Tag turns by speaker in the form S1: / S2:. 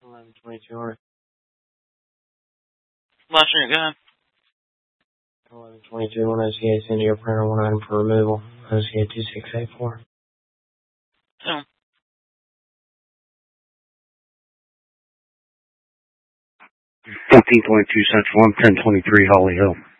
S1: 1122 order.
S2: Last unit, go ahead.
S1: 1122, one OCA, send your printer, one item for removal. OCA 2684.
S2: So,
S3: 1422 Central, 1023 Holly Hill.